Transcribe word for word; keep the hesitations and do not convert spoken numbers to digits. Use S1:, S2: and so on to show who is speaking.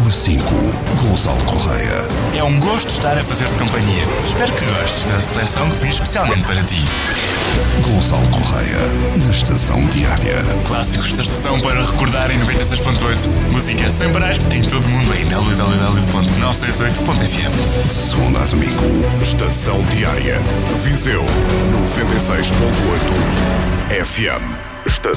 S1: a cinco, Gonçalo Correia.
S2: É um gosto estar a fazer-te companhia. Espero que gostes da seleção que fiz especialmente para ti.
S1: Gonçalo Correia, na Estação Diária.
S2: Clássicos da estação para recordar em noventa e seis ponto oito. Música sem parar em todo o mundo em w w w ponto novecentos e sessenta e oito ponto f m.
S1: De segunda a domingo.
S3: Estação Diária. Viseu noventa e seis ponto oito F M. Estação